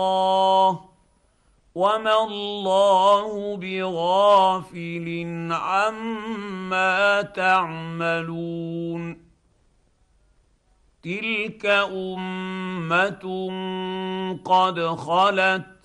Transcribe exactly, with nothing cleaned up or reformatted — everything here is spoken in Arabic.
الله وما الله بغافل عما تعملون تلك امه قد خلت